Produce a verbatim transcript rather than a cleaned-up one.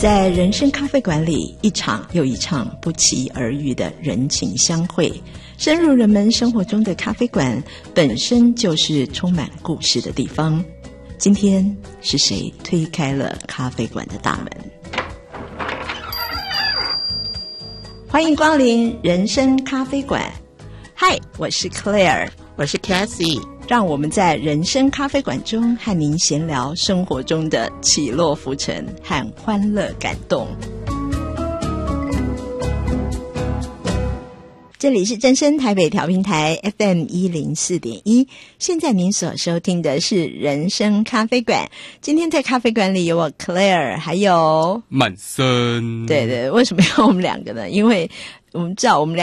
在人生咖啡馆里，一场又一场不期而遇的人情相会，深入人们生活中的咖啡馆本身就是充满故事的地方。今天是谁推开了咖啡馆的大门？欢迎光临人生咖啡馆。嗨，我是 Claire， 我是 Cassie， 让我们在人生咖啡馆中和您闲聊生活中的起落浮沉和欢乐感动。这里是真声台北调频台 F M 一零四点一， 现在您所收听的是人生咖啡馆。今天在咖啡馆里有我 Claire 还有曼森。 对对，为什么要我们两个呢？因为我们知道我们两